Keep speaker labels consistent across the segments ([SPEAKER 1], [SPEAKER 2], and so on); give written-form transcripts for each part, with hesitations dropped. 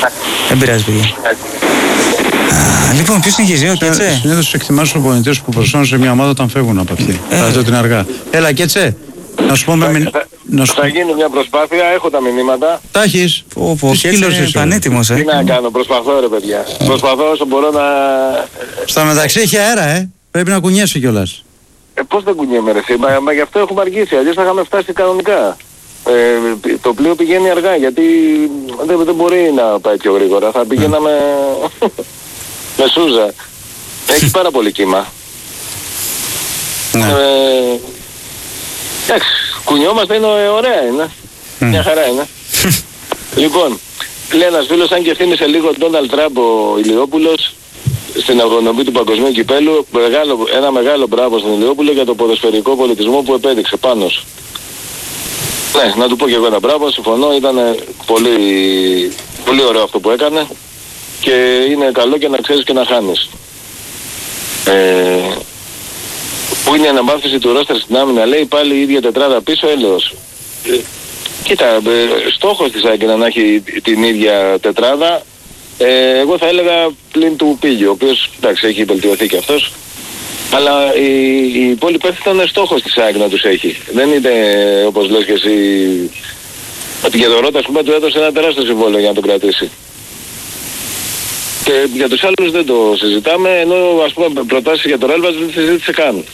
[SPEAKER 1] Δεν πειράζει, παιδιά. Λοιπόν, ποιος συνεχίζει, ο Κέτσε?
[SPEAKER 2] Συνήθως εκτιμάς τους προπονητές που προσφέρουν σε μια ομάδα όταν φεύγουν από αυτή. Αυτό την αργά. Έλα, Κέτσε. Να σου πω
[SPEAKER 3] θα γίνει μια προσπάθεια, έχω τα μηνύματα.
[SPEAKER 2] Τα έχεις.
[SPEAKER 1] Κέτσε πανέτοιμος,
[SPEAKER 3] Τι να κάνω, προσπαθώ ρε παιδιά. Προσπαθώ όσο μπορώ να...
[SPEAKER 2] Στα μεταξύ έχει αέρα, πρέπει να κουνιέσαι κιόλας.
[SPEAKER 3] Πώς δεν κουνιέμαι ρε εσύ, μα γι' αυτό έχουμε αργήσει, αλλιώς θα είχαμε φτάσει κανονικά. Το πλοίο πηγαίνει αργά γιατί δεν μπορεί να πάει πιο γρήγορα, θα πηγαίναμε με Σούζα. Έχει πάρα πολύ κύμα. Εντάξει, κουνιόμαστε, είναι ωραία είναι. Μια χαρά είναι. Λοιπόν, λέει ένας φίλος, αν και θύμισε λίγο τον Ντόναλντ Τραμπ ο Ηλιόπουλος στην αγωνιστική του Παγκοσμίου Κυπέλλου, ένα μεγάλο μπράβο στον Ηλιόπουλο για το ποδοσφαιρικό πολιτισμό που επέδειξε Πάνος. Ναι, να του πω και εγώ ένα μπράβο, συμφωνώ, ήταν πολύ, πολύ ωραίο αυτό που έκανε και είναι καλό και να ξέρεις και να χάνεις. Που είναι η αναμπάθηση του ρόστερ στην άμυνα, λέει πάλι η ίδια τετράδα πίσω, έλεος. Κοίτα, στόχος της ΑΕΚ να έχει την ίδια τετράδα, εγώ θα έλεγα πλην του Πίγιο, ο οποίος εντάξει έχει βελτιωθεί και αυτός, αλλά οι υπόλοιποι ήταν στόχος της ΑΕΚ να τους έχει. Δεν είναι όπως λες και εσύ, ότι για τον Ρώτα ας πούμε του έδωσε ένα τεράστιο συμβόλαιο για να τον κρατήσει. Και για τους άλλους δεν το συζητάμε, ενώ ας πούμε προτάσεις για τον Έλβας δεν συζήτησε καν.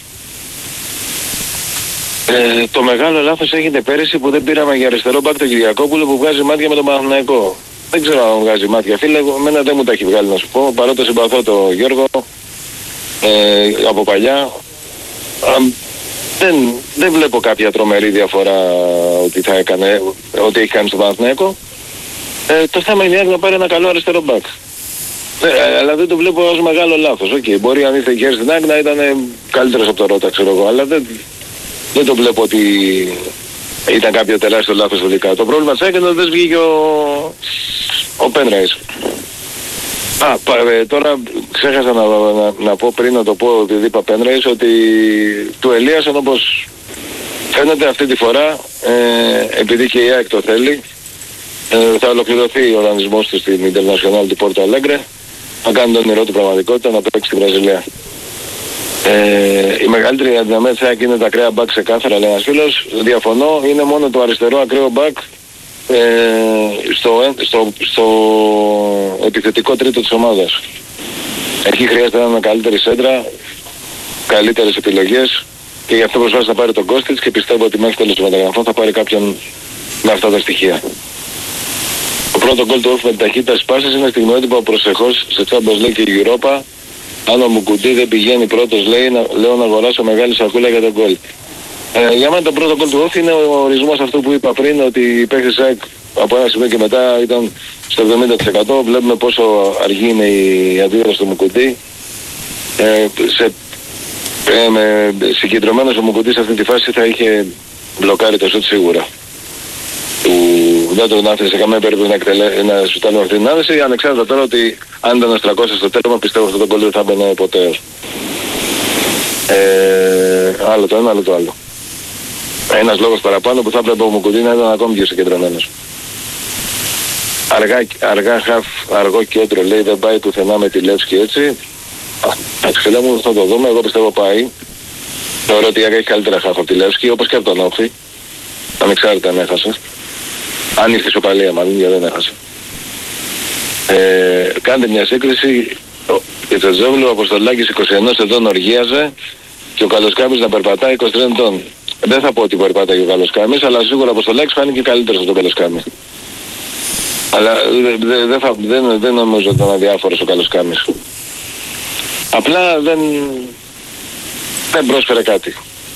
[SPEAKER 3] Το μεγάλο λάθος έγινε πέρυσι που δεν πήραμε για αριστερό μπακ τον Κυριακόπουλο που βγάζει μάτια με τον Παναθηναϊκό. Δεν ξέρω αν βγάζει μάτια φίλε, εμένα δεν μου τα έχει βγάλει να σου πω, παρότι συμπαθώ τον Γιώργο από παλιά. Δεν βλέπω κάποια τρομερή διαφορά ότι έχει κάνει στον Παναθηναϊκό. Το θέμα είναι να πάρει ένα καλό αριστερό μπακ. Αλλά δεν το βλέπω ως μεγάλο λάθος. Μπορεί αν ήρθε και στην ΑΕΚ να ήταν καλύτερος από το Ρώτα, ξέρω εγώ, αλλά δεν το βλέπω ότι ήταν κάποιο τεράστιο λάθος τελικά. Το πρόβλημα της ΑΕΚ είναι ότι δεν βγήκε ο Πένραϊς. Τώρα ξέχασα να πω πριν να το πω επειδή είπα Πένραϊς ότι του Ελίασον όπως φαίνεται αυτή τη φορά επειδή και η ΑΕΚ το θέλει θα ολοκληρωθεί ο οργανισμός του στην Ιντερνασιονάλ του Πόρτο Αλέγκρε, να κάνει τον όνειρό του πραγματικότητα, να παίξει στη Βραζιλία. Η μεγαλύτερη αδυναμία της ΑΕΚ είναι τα ακραία μπακ ξεκάθαρα, λέει ένας φίλος. Διαφωνώ, είναι μόνο το αριστερό ακραίο μπακ στο επιθετικό τρίτο της ομάδας. Εκεί χρειάζεται να είναι καλύτερη σέντρα, καλύτερες επιλογές και γι' αυτό προσπάθησε να πάρει τον Κώστιτς και πιστεύω ότι μέχρι τέλος του μεταγραφών θα πάρει κάποιον με αυτά τα στοιχεία. Το πρώτο γκολ του Όφη με την ταχύτητα της πάσης είναι στιγμιότυπο προσεχώς σε Champions League και Europa. Αν ο Μουκουτί δεν πηγαίνει πρώτος, λέω να αγοράσω μεγάλη σακούλα για τον γκολ. Για μένα το πρώτο γκολ του Όφη είναι ο ορισμός αυτού που είπα πριν, ότι οι παίκτες ΑΕΚ από ένα σημείο και μετά ήταν στο 70%. Βλέπουμε πόσο αργή είναι η αντίδραση του Μουκουτί. Συγκεντρωμένος ο Μουκουτί σε αυτή τη φάση θα είχε μπλοκάρει το σουτ σίγουρα. Δεν τον άφησε σε καμία περίπτωση να σουτάνει αυτή την άδεση, ανεξάρτητα τώρα ότι αν ήταν ένας 300 στο τέρμα πιστεύω αυτό το γκολ δεν θα μπαινε ποτέ. Άλλο το ένα, άλλο το άλλο. Ένας λόγος παραπάνω που θα έπρεπε ο Μουκουτί να ήταν ακόμη πιο συγκεντρωμένος. Αργό κέντρο λέει δεν πάει πουθενά με τη Λεύσκη έτσι. Αξιλέ μου θα το δούμε, εγώ πιστεύω πάει. Θεωρώ ότι η ΑΕΚ έχει καλύτερα χαφ από τη Λεύσκη, όπως και από τον Όφη. Ανεξάρτητα αν έχασε. Αν ήρθε ισοπαλία μάλλον, γιατί δεν έχασε. Κάντε μια σύγκριση. Η Τσετζόγλου ο Αποστολάκης 21 ετών οργίαζε και ο Καλοσκάμης να περπατάει 23 ετών. Δεν θα πω ότι περπατάει ο Καλοσκάμης, αλλά σίγουρα ο Αποστολάκης φάνηκε καλύτερος από τον Καλοσκάμη. Αλλά δεν νομίζω ότι ήταν αδιάφορος ο Καλοσκάμης. Απλά δεν πρόσφερε κάτι.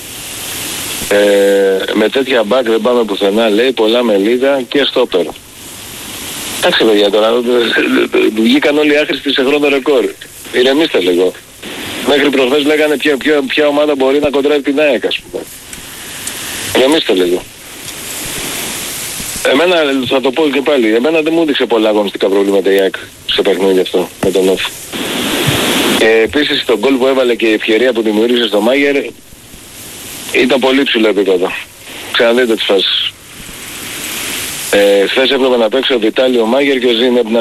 [SPEAKER 3] Με τέτοια μπακ δεν πάμε πουθενά, λέει, πολλά μελίδα και στόπερ. Εντάξει παιδιά τώρα, βγήκαν όλοι άχρηστοι σε χρόνο ρεκόρ. Ηρεμήστε λίγο. Μέχρι προχθές λέγανε ποια ομάδα μπορεί να κοντράρει την ΑΕΚ, ας πούμε. Ηρεμήστε λίγο. Εμένα, θα το πω και πάλι, εμένα δεν μου έδειξε πολλά αγωνιστικά προβλήματα η ΑΕΚ σε παιχνίδι αυτό με τον Όφη. Επίσης το γκολ που έβαλε και η ευκαιρία που δημιούργησε στο Μάγερ ήταν πολύ ψηλό επίπεδο. Ξαναδείτε τις φάσεις. Χθες έπρεπε να παίξει ο Βιτάλιο Μάγερ και ο Ζήνε